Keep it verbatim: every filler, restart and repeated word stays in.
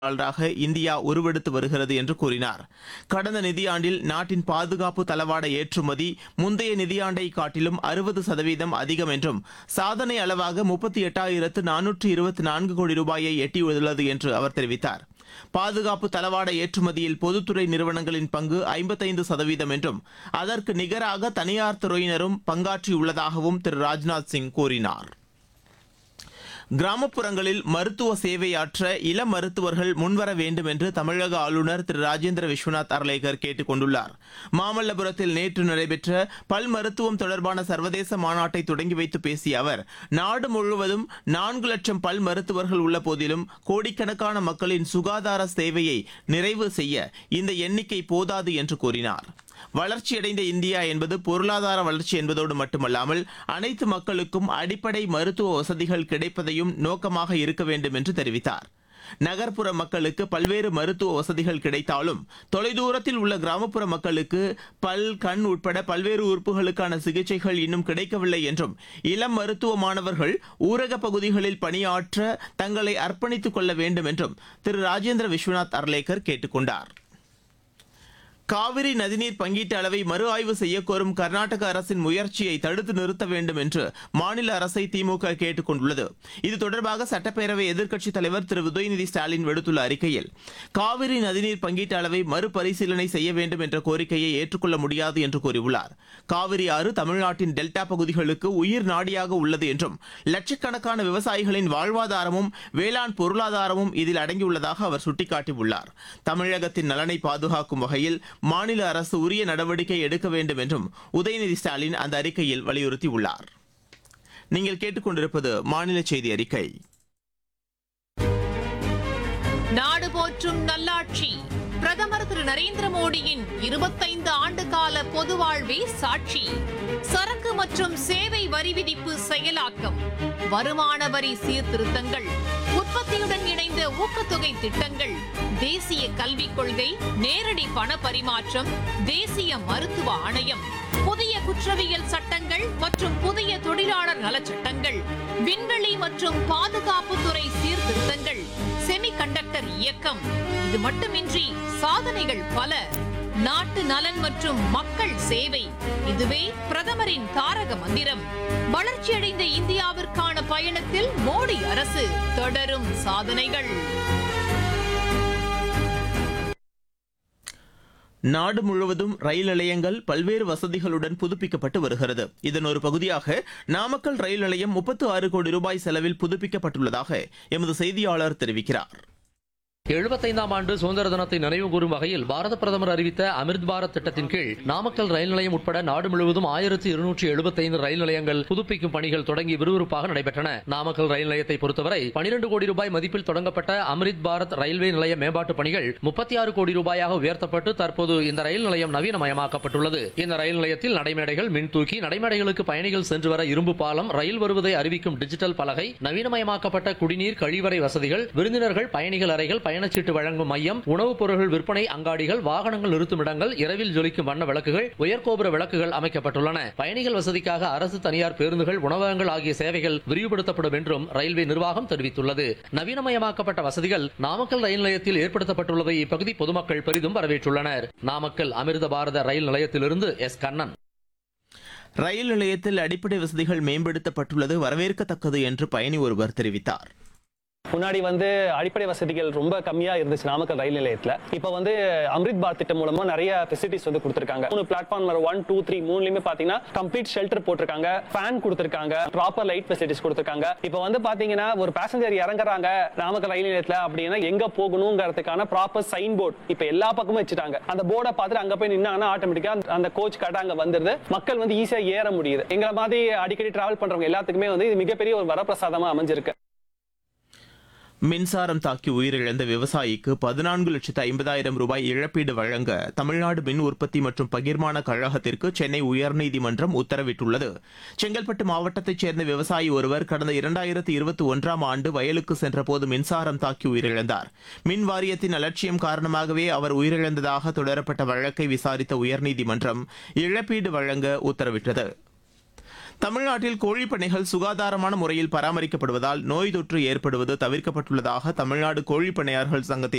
நாடாக இந்தியா உருவெடுத்து வருகிறது என்று கூறினார். கடந்த நிதியாண்டில் நாட்டின் பாதுகாப்பு தளவாட ஏற்றுமதி முந்தைய நிதியாண்டை காட்டிலும் அறுபது சதவீதம் அதிகம் என்றும் சாதனை அளவாக முப்பத்தி எட்டாயிரத்து நானூற்று இருபத்தி நான்கு கோடி ரூபாயை எட்டியுள்ளது என்று அவர் தெரிவித்தார். பாதுகாப்பு தளவாட ஏற்றுமதியில் பொதுத்துறை நிறுவனங்களின் பங்கு ஐம்பத்தைந்து சதவீதம் என்றும் அதற்கு நிகராக தனியார் துறையினரும் பங்காற்றியுள்ளதாகவும் திரு ராஜ்நாத் சிங் கூறினார். கிராமப்புறங்களில் மருத்துவ சேவையாற்ற இளம் மருத்துவர்கள் முன்வர வேண்டும் என்று தமிழக ஆளுநர் திரு ராஜேந்திர விஸ்வநாத் அர்லேகர் கேட்டுக் கொண்டுள்ளார். மாமல்லபுரத்தில் நேற்று நடைபெற்ற பல் மருத்துவம் தொடர்பான சர்வதேச மாநாட்டை தொடங்கி வைத்து பேசிய அவர், நாடு முழுவதும் நான்கு லட்சம் பல் மருத்துவர்கள் உள்ள போதிலும் கோடிக்கணக்கான மக்களின் சுகாதார சேவையை நிறைவு செய்ய இந்த எண்ணிக்கை போதாது என்று கூறினார். வளர்ச்சியடைந்த இந்தியா என்பது பொருளாதார வளர்ச்சி என்பதோடு மட்டுமல்லாமல் அனைத்து மக்களுக்கும் அடிப்படை மருத்துவ வசதிகள் கிடைப்பதையும் நோக்கமாக இருக்க வேண்டும் என்று தெரிவித்தார். நகர்ப்புற மக்களுக்கு பல்வேறு மருத்துவ வசதிகள் கிடைத்தாலும் தொலைதூரத்தில் உள்ள கிராமப்புற மக்களுக்கு பல், கண் உட்பட பல்வேறு உறுப்புகளுக்கான சிகிச்சைகள் இன்னும் கிடைக்கவில்லை என்றும் இளம் மருத்துவ மாணவர்கள் ஊரக பகுதிகளில் பணியாற்ற தங்களை அர்ப்பணித்துக் கொள்ள வேண்டும் என்றும் திரு ராஜேந்திர விஸ்வநாத் அர்லேகர் கேட்டுக் கொண்டார். காவிரி நதிநீர் பங்கீட்டு அளவை மறு ஆய்வு செய்யக்கோரும் கர்நாடக அரசின் முயற்சியை தடுத்து நிறுத்த வேண்டும் என்று மாநில அரசை திமுக கேட்டுக் கொண்டுள்ளது. இது தொடர்பாக சட்டப்பேரவை எதிர்க்கட்சித் தலைவர் திரு உதயநிதி ஸ்டாலின் விடுத்துள்ள அறிக்கையில், காவிரி நதிநீர் பங்கீட்டு அளவை மறுபரிசீலனை செய்ய வேண்டும் என்ற கோரிக்கையை ஏற்றுக்கொள்ள முடியாது என்று கூறியுள்ளார். காவிரி ஆறு தமிழ்நாட்டின் டெல்டா பகுதிகளுக்கு உயிர் நாடியாக உள்ளது என்றும் லட்சக்கணக்கான விவசாயிகளின் வாழ்வாதாரமும் வேளாண் பொருளாதாரமும் இதில் அடங்கியுள்ளதாக அவர் சுட்டிக்காட்டியுள்ளார். தமிழகத்தின் நலனை பாதுகாக்கும் வகையில் மாநில அரசு உரிய நடவடிக்கை எடுக்க வேண்டும் என்றும் உதயநிதி ஸ்டாலின் அந்த அறிக்கையில் வலியுறுத்தியுள்ளார். நீங்கள் கேட்டுக்கொண்டிருப்பது மாநில செய்தி அறிக்கை. நாடு போற்றும் நல்லாட்சி பிரதமர் திரு நரேந்திர மோடியின் இருபத்தைந்து ஆண்டு கால பொது வாழ்வே சாட்சி. சரக்கு மற்றும் சேவை வரி விதிப்பு செயலாக்கம், வருமான வரி சீர்திருத்தங்கள், உற்பத்தியுடன் இணைந்த ஊக்கத்தொகை திட்டங்கள், தேசிய கல்விக் கொள்கை, நேரடி பண பரிமாற்றம், தேசிய மருத்துவ ஆணையம், புதிய குற்றவியல் சட்டங்கள் மற்றும் புதிய தொழிலாளர் நலச்சட்டங்கள், விண்வெளி மற்றும் பாதுகாப்புத்துறை சீர்திருத்தங்கள், செமிகண்டக்டர் இயக்கம். இது மட்டுமின்றி சாதனைகள் பல. நாட்டு நலன் மற்றும் மக்கள் சேவை, இதுவே பிரதமரின் தாரக மந்திரம். வளர்ச்சியடைந்த இந்தியாவிற்கான பயணத்தில் மோடி அரசு, தொடரும் சாதனைகள். நாடு முழுவதும் ரயில் நிலையங்கள் பல்வேறு வசதிகளுடன் புதுப்பிக்கப்பட்டு வருகிறது. இதன் ஒரு பகுதியாக நாமக்கல் ரயில் நிலையம் முப்பத்து ஆறு கோடி ரூபாய் செலவில் புதுப்பிக்கப்பட்டுள்ளதாக எமது செய்தியாளர் தெரிவிக்கிறார். எழுபத்தைந்தாம் ஆண்டு சுதந்திர தினத்தை நினைவு கூறும் வகையில் பாரத பிரதமர் அறிவித்த அமிர்த் பாரத் திட்டத்தின் கீழ் நாமக்கல் ரயில் நிலையம் உட்பட நாடு முழுவதும் ஆயிரத்தி இருநூற்றி எழுபத்தைந்து ரயில் நிலையங்கள் புதுப்பிக்கும் பணிகள் தொடங்கி விறுவிறுப்பாக நடைபெற்றன. நாமக்கல் ரயில் நிலையத்தை பொறுத்தவரை பனிரெண்டு கோடி ரூபாய் மதிப்பில் தொடங்கப்பட்ட அமிர்த் பாரத் ரயில்வே நிலைய மேம்பாட்டு பணிகள் முப்பத்தி ஆறு கோடி ரூபாயாக உயர்த்தப்பட்டு தற்போது இந்த ரயில் நிலையம் நவீனமயமாக்கப்பட்டுள்ளது. இந்த ரயில் நிலையத்தில் நடைமேடைகள், மின்தூக்கி, நடைமேடைகளுக்கு பயணிகள் சென்று வர இரும்பு பாலம், ரயில் வருவதை அறிவிக்கும் டிஜிட்டல் பலகை, நவீனமயமாக்கப்பட்ட குடிநீர், கழிவறை வசதிகள், விருந்தினர்கள் பயணிகள் அறைகள், பயணச்சீட்டு வழங்கும் மையம், உணவுப் பொருட்கள் விற்பனை அங்காடிகள், வாகனங்கள் நிறுத்தும் இடங்கள், இரவில் ஜொலிக்கும் வண்ண விளக்குகள், உயர்கோபுர விளக்குகள் அமைக்கப்பட்டுள்ளன. பயணிகள் வசதிக்காக அரசு, தனியார் பேருந்துகள், உணவகங்கள் ஆகிய சேவைகள் விரிவுபடுத்தப்படும் என்றும் ரயில்வே நிர்வாகம் தெரிவித்துள்ளது. நவீனமயமாக்கப்பட்ட வசதிகள் நாமக்கல் ரயில் நிலையத்தில் ஏற்படுத்தப்பட்டுள்ளதை இப்பகுதி பொதுமக்கள் பெரிதும் வரவேற்றுள்ளனர். நாமக்கல் அமிர்த பாரத ரயில் நிலையத்திலிருந்து எஸ் கண்ணன். ரயில் நிலையத்தில் அடிப்படை வசதிகள் மேம்படுத்தப்பட்டுள்ளது வரவேற்கத்தக்கது என்று பயணி ஒருவர் தெரிவித்தார். முன்னாடி வந்து அடிப்படை வசதிகள் ரொம்ப கம்மியா இருந்துச்சு நாமக்கல் ரயில் நிலையத்துல. இப்ப வந்து அமிர்த் பாரத் திட்டம் மூலமா நிறைய ஃபெசிலிட்டிஸ் வந்து கொடுத்திருக்காங்க. மூணு பிளாட்ஃபார்ம் ஒன் டூ த்ரீ மூணுலயுமே பாத்தீங்கன்னா கம்ப்ளீட் ஷெல்டர் போட்டிருக்காங்க, ஃபேன் கொடுத்திருக்காங்க, ப்ராப்பர் லைட் ஃபெசிலிட்டிஸ் கொடுத்திருக்காங்க. இப்ப வந்து பாத்தீங்கன்னா ஒரு பேசஞ்சர் இறங்குறாங்க நாமக்கல் ரயில் நிலையத்துல அப்படின்னா எங்க போகணுங்கிறதுக்கான ப்ராப்பர் சைன் போர்டு இப்ப எல்லா பக்கமும் வச்சுட்டாங்க. அந்த போர்டை பார்த்துட்டு அங்க போய் நின்னாங்கன்னா ஆட்டோமேட்டிக்கா அந்த கோச் காட்ட அங்க வந்துருது. மக்கள் வந்து ஈஸியா ஏற முடியுது. எங்களை மாதிரி அடிக்கடி டிராவல் பண்றவங்க எல்லாத்துக்குமே வந்து இது மிகப்பெரிய ஒரு வரப்பிரசாதமா அமைஞ்சிருக்கு. மின்சாரம் தாக்கி உயிரிழந்த விவசாயிக்கு பதினான்கு லட்சத்து ஐம்பதாயிரம் ரூபாய் இழப்பீடு வழங்க தமிழ்நாடு மின் உற்பத்தி மற்றும் பகிர்மான கழகத்திற்கு சென்னை உயர்நீதிமன்றம் உத்தரவிட்டுள்ளது. செங்கல்பட்டு மாவட்டத்தைச் சேர்ந்த விவசாயி ஒருவர் கடந்த இரண்டாயிரத்து இருபத்தி ஒன்றாம் ஆண்டு வயலுக்கு சென்றபோது மின்சாரம் தாக்கி உயிரிழந்தார். மின் வாரியத்தின் அலட்சியம் காரணமாகவே அவர் உயிரிழந்ததாக தொடரப்பட்ட வழக்கை விசாரித்த உயர்நீதிமன்றம் இழப்பீடு வழங்க உத்தரவிட்டது. தமிழ்நாட்டில் கோழிப்பண்ணைகள் சுகாதாரமான முறையில் பராமரிக்கப்படுவதால் நோய் தொற்று ஏற்படுவது தவிர்க்கப்பட்டுள்ளதாக தமிழ்நாடு கோழிப்பண்ணையாளர்கள் சங்கத்தின்